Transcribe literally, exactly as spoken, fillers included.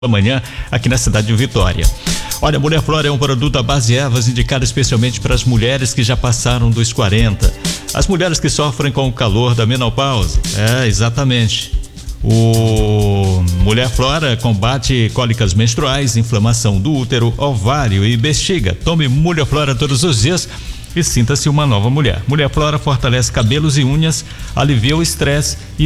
Amanhã aqui na cidade de Vitória. Olha, Mulher Flora é um produto à base de ervas indicado especialmente para as mulheres que já passaram dos quarenta. As mulheres que sofrem com o calor da menopausa. É, exatamente. O Mulher Flora combate cólicas menstruais, inflamação do útero, ovário e bexiga. Tome Mulher Flora todos os dias e sinta-se uma nova mulher. Mulher Flora fortalece cabelos e unhas, alivia o estresse e